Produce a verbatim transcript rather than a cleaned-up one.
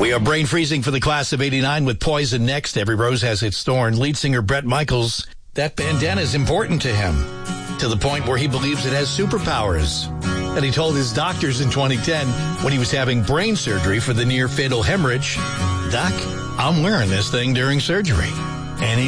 We are brain freezing for the class of eighty-nine with Poison next. Every rose has its thorn. Lead singer Bret Michaels, that bandana is important to him, to the point where he believes it has superpowers. And he told his doctors in twenty ten, when he was having brain surgery for the near-fatal hemorrhage, "Doc, I'm wearing this thing during surgery."